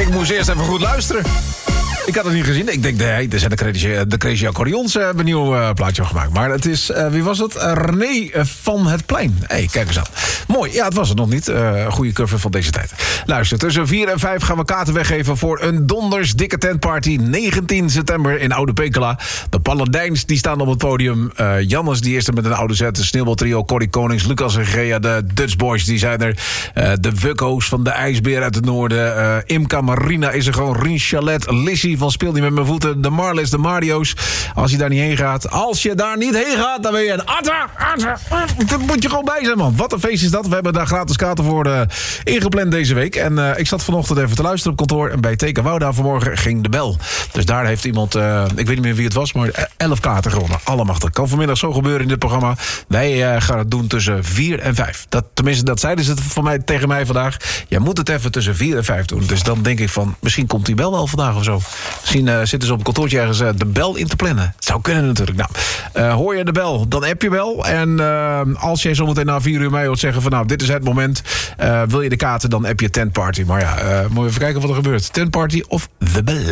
Ik moest eerst even goed luisteren. Ik had het niet gezien. Ik denk, nee, er zijn de Crazy Accordeons hebben een nieuw plaatje gemaakt. Maar het is, wie was het? René van het Plein. Hé, kijk eens aan. Mooi, ja, het was het nog niet. Goede cover van deze tijd. Luister, tussen 4 en 5 gaan we kaarten weggeven voor een donders dikke tentparty. 19 september in Oude Pekela. De Paladijns, die staan op het podium. Jannes, die is er met een oude set. De Sneeuwbaltrio, Corrie Konings, Lucas en Gea. De Dutch Boys, die zijn er. De Wukko's van de IJsbeer uit het noorden. Imca Marina is er gewoon. Rien Chalet, Lissy van Speel die met mijn voeten. De Marlis, de Mario's. Als je daar niet heen gaat. Als je daar niet heen gaat, dan ben je een atta. Daar moet je gewoon bij zijn, man. Wat een feest is dat. We hebben daar gratis kaarten voor ingepland deze week. En ik zat vanochtend even te luisteren op kantoor. En bij Teken Wouda vanmorgen ging de bel. Dus daar heeft iemand, ik weet niet meer wie het was, maar 11 kaarten gewonnen. Allemachtig. Kan vanmiddag zo gebeuren in dit programma. Wij gaan het doen tussen 4 en 5. Tenminste, dat zeiden ze tegen mij vandaag. Jij moet het even tussen 4 en 5 doen. Dus dan denk ik van, misschien komt die bel wel vandaag of zo. Misschien zitten ze op een kantoortje ergens de bel in te plannen. Het zou kunnen natuurlijk. Nou, hoor je de bel, dan app je wel. En als jij zometeen na 4 uur mij wilt zeggen van nou, dit is het moment. Wil je de kaarten, dan app je Tentparty. Maar ja, moet je even kijken wat er gebeurt. Tentparty of The Bel.